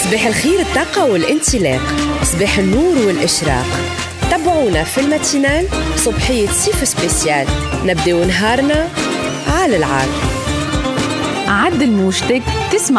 صباح الخير، الطاقة والانطلاق، صباح النور والإشراق. تابعونا في الماتينال صبحية صيف سبيسيال، نبداو نهارنا على العال. عدل موجتك تسمع